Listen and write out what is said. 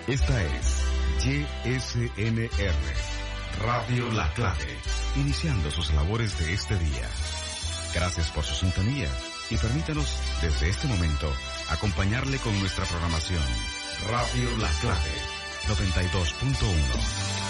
Esta es YSNR, Radio La Clave, iniciando sus labores de este día. Gracias por su sintonía y permítanos, desde este momento, acompañarle con nuestra programación. Radio La Clave, 92.1.